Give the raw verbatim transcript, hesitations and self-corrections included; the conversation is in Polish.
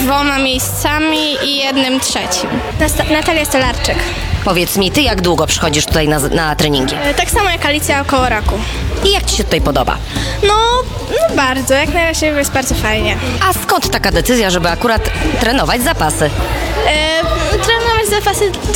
dwoma miejscami i jednym trzecim. Nasta- Natalia Stolarczyk. Powiedz mi, ty jak długo przychodzisz tutaj na, na treningi? E, Tak samo jak Alicja, około roku. I jak ci się tutaj podoba? No, no bardzo, jak na razie jest bardzo fajnie. A skąd taka decyzja, żeby akurat trenować zapasy? E, trenować zapasy